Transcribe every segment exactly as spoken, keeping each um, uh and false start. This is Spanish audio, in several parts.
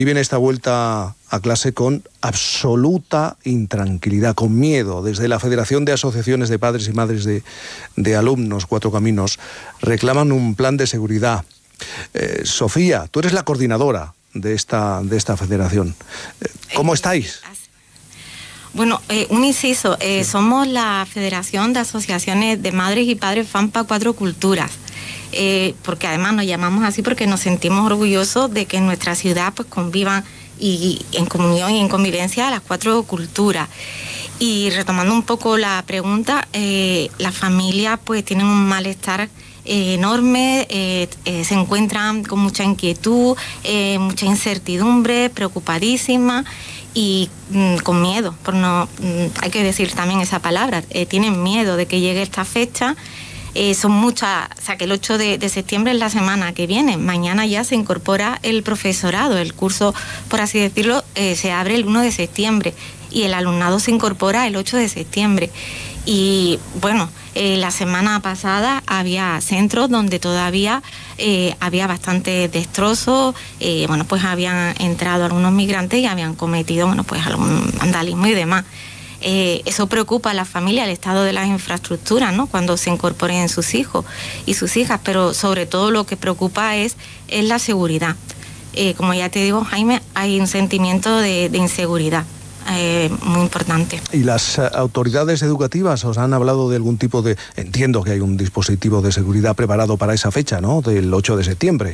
Viven esta vuelta a clase con absoluta intranquilidad, con miedo. Desde la Federación de Asociaciones de Padres y Madres de, de Alumnos, Cuatro Caminos, reclaman un plan de seguridad. Eh, Sofía, tú eres la coordinadora de esta, de esta federación. Eh, ¿Cómo estáis? Bueno, eh, un inciso, eh, sí. Somos la Federación de Asociaciones de Madres y Padres FAMPA Cuatro Culturas. Eh, porque además nos llamamos así porque nos sentimos orgullosos de que en nuestra ciudad pues convivan y, y en comunión y en convivencia las cuatro culturas. Y retomando un poco la pregunta, eh, las familias pues tienen un malestar eh, enorme, eh, eh, se encuentran con mucha inquietud, eh, mucha incertidumbre, preocupadísimas y mm, con miedo, por no, mm, hay que decir también esa palabra, eh, tienen miedo de que llegue esta fecha. Eh, son muchas, o sea que el ocho de septiembre es la semana que viene, mañana ya se incorpora el profesorado, el curso, por así decirlo, eh, se abre el uno de septiembre y el alumnado se incorpora el ocho de septiembre. Y bueno, eh, la semana pasada había centros donde todavía eh, había bastante destrozos, eh, bueno, pues habían entrado algunos migrantes y habían cometido, bueno, pues algún vandalismo y demás. Eh, eso preocupa a la familia, el estado de las infraestructuras, ¿no? Cuando se incorporen sus hijos y sus hijas, pero sobre todo lo que preocupa es, es la seguridad. Eh, como ya te digo, Jaime, hay un sentimiento de, de inseguridad eh, muy importante. ¿Y las autoridades educativas os han hablado de algún tipo de... Entiendo que hay un dispositivo de seguridad preparado para esa fecha, ¿no? Del ocho de septiembre.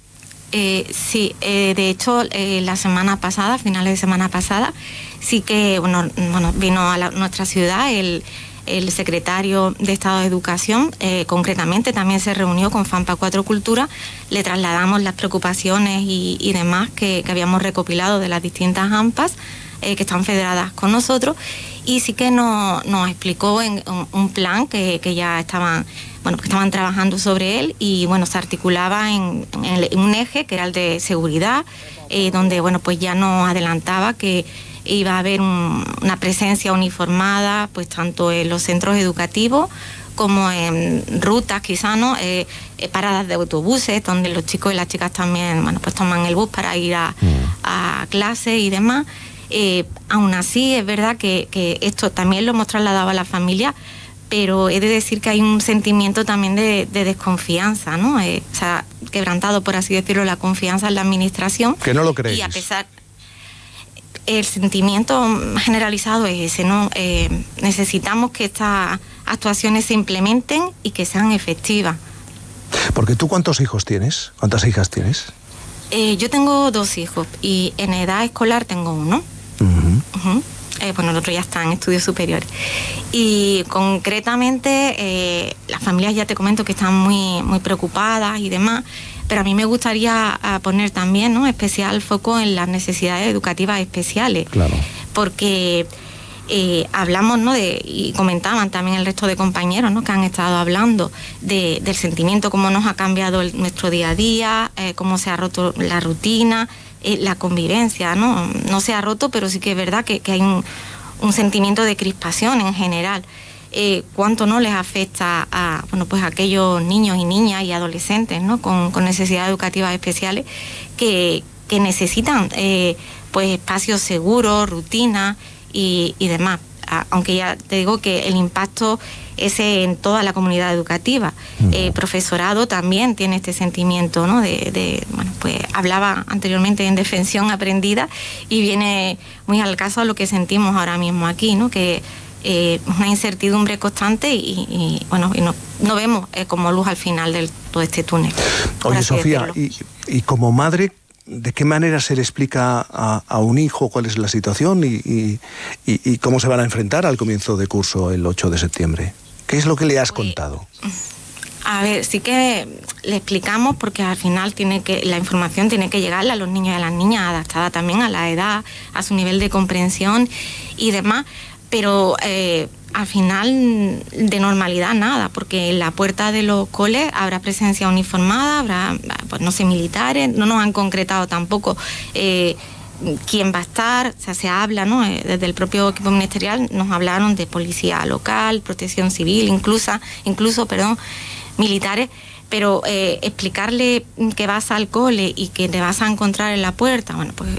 Eh, sí, eh, de hecho, eh, la semana pasada, finales de semana pasada, sí que bueno, bueno vino a la, nuestra ciudad el, el secretario de Estado de Educación, eh, concretamente también se reunió con FAMPA Cuatro Culturas, le trasladamos las preocupaciones y, y demás que, que habíamos recopilado de las distintas AMPAs eh, que están federadas con nosotros, y sí que nos, nos explicó en, un, un plan que, que ya estaban... bueno, que estaban trabajando sobre él y bueno, se articulaba en, en un eje que era el de seguridad, eh, donde bueno, pues ya nos adelantaba que iba a haber un, una presencia uniformada, pues tanto en los centros educativos como en rutas quizás, ¿no? Eh, eh, paradas de autobuses, donde los chicos y las chicas también, bueno, pues toman el bus para ir a, a clase y demás. Eh, aún así, es verdad que, que esto también lo hemos trasladado a la familia, pero he de decir que hay un sentimiento también de, de desconfianza, ¿no? Eh, o sea, quebrantado, por así decirlo, la confianza en la administración. Que no lo creéis. Y a pesar, el sentimiento generalizado es ese, ¿no? Eh, necesitamos que estas actuaciones se implementen y que sean efectivas. Porque tú, ¿cuántos hijos tienes? ¿Cuántas hijas tienes? Eh, yo tengo dos hijos y en edad escolar tengo uno. Uh-huh. Uh-huh. Eh, bueno, el otro ya está en estudios superiores. Y concretamente, eh, las familias, ya te comento, que están muy, muy preocupadas y demás, pero a mí me gustaría poner también, ¿no?, especial foco en las necesidades educativas especiales. Claro. Porque eh, hablamos, ¿no?, de, y comentaban también el resto de compañeros, ¿no?, que han estado hablando de, del sentimiento, cómo nos ha cambiado el, nuestro día a día, eh, cómo se ha roto la rutina, Eh, la convivencia, ¿no? No se ha roto, pero sí que es verdad que, que hay un, un sentimiento de crispación en general. Eh, ¿Cuánto no les afecta a, bueno, pues a aquellos niños y niñas y adolescentes, ¿no?, con, con necesidades educativas especiales que, que necesitan eh, pues espacios seguros, rutinas y, y demás? A, aunque ya te digo que el impacto es en toda la comunidad educativa. El eh, profesorado también tiene este sentimiento, ¿no?, de, de, bueno, pues hablaba anteriormente de indefensión aprendida y viene muy al caso a lo que sentimos ahora mismo aquí, ¿no?, que eh, una incertidumbre constante y, y bueno, y no, no vemos eh, como luz al final de todo este túnel. Oye, Sofía, y, y como madre, ¿de qué manera se le explica a, a un hijo cuál es la situación y, y, y, y cómo se van a enfrentar al comienzo de curso el ocho de septiembre? ¿Qué es lo que le has contado? A ver, sí que le explicamos, porque al final tiene que la información tiene que llegarle a los niños y a las niñas, adaptada también a la edad, a su nivel de comprensión y demás, pero eh, al final de normalidad nada, porque en la puerta de los coles habrá presencia uniformada, habrá, pues no sé, militares, no nos han concretado tampoco eh, quién va a estar, o sea, se habla, ¿no? Desde el propio equipo ministerial nos hablaron de policía local, protección civil, incluso, incluso, perdón, militares, pero eh, explicarle que vas al cole y que te vas a encontrar en la puerta, bueno, pues